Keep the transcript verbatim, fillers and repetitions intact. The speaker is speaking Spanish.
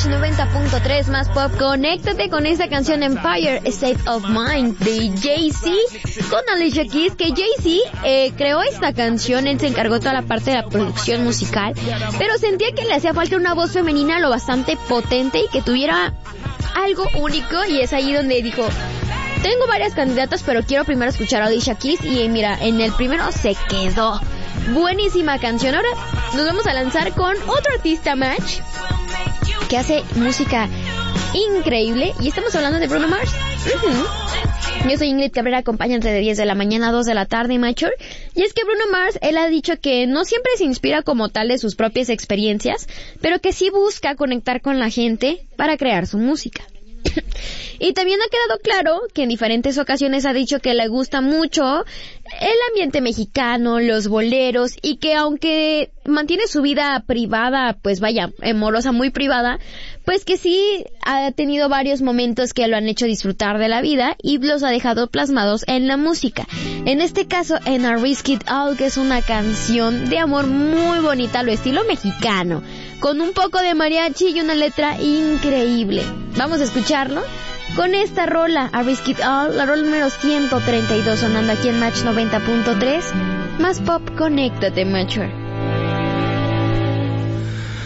noventa punto tres más pop. Conéctate con esta canción Empire State of Mind de Jay-Z con Alicia Keys, que Jay-Z eh, creó esta canción. Él se encargó de toda la parte de la producción musical, pero sentía que le hacía falta una voz femenina lo bastante potente y que tuviera algo único, y es ahí donde dijo: tengo varias candidatas, pero quiero primero escuchar a Alicia Keys. Y mira, en el primero se quedó. Buenísima canción. Ahora nos vamos a lanzar con otro artista, Match, que hace música increíble, y estamos hablando de Bruno Mars. Uh-huh. Yo soy Ingrid Cabrera, acompañante de diez de la mañana a dos de la tarde, Mature. Y es que Bruno Mars, él ha dicho que no siempre se inspira como tal de sus propias experiencias, pero que sí busca conectar con la gente para crear su música. Y también ha quedado claro que en diferentes ocasiones ha dicho que le gusta mucho el ambiente mexicano, los boleros, y que aunque mantiene su vida privada, pues vaya, amorosa, muy privada, pues que sí ha tenido varios momentos que lo han hecho disfrutar de la vida y los ha dejado plasmados en la música. En este caso, en A Risk It All, que es una canción de amor muy bonita, lo estilo mexicano, con un poco de mariachi y una letra increíble. Vamos a escucharlo con esta rola, A Risk It All, la rola número ciento treinta y dos, sonando aquí en Match noventa punto tres. Más pop, conéctate, Mature.